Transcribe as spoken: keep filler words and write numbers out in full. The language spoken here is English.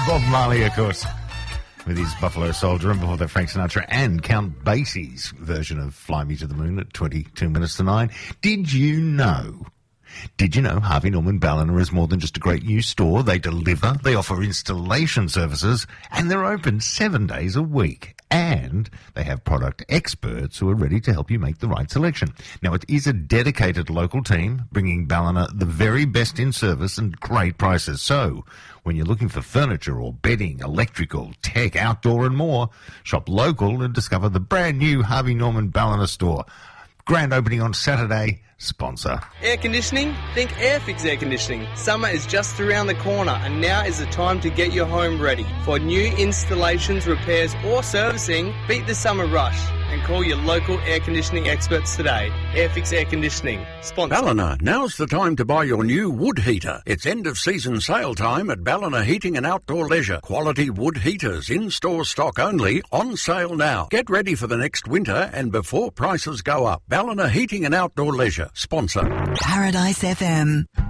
Bob Marley, of course, with his Buffalo Soldier, and before that Frank Sinatra and Count Basie's version of Fly Me to the Moon at twenty-two minutes to nine. Did you know? Did you know Harvey Norman Ballina is more than just a great new store? They deliver, they offer installation services, and they're open seven days a week. And they have product experts who are ready to help you make the right selection. Now, it is a dedicated local team bringing Ballina the very best in service and great prices. So, when you're looking for furniture or bedding, electrical, tech, outdoor and more, shop local and discover the brand new Harvey Norman Ballina store. Grand opening on Saturday. Sponsor. Air conditioning? Think Airfix Air Conditioning. Summer is just around the corner and now is the time to get your home ready. For new installations, repairs or servicing, beat the summer rush and call your local air conditioning experts today. Airfix Air Conditioning. Sponsor. Ballina, now's the time to buy your new wood heater. It's end of season sale time at Ballina Heating and Outdoor Leisure. Quality wood heaters, in-store stock only, on sale now. Get ready for the next winter and before prices go up. Ballina Heating and Outdoor Leisure. Sponsor. Paradise F M.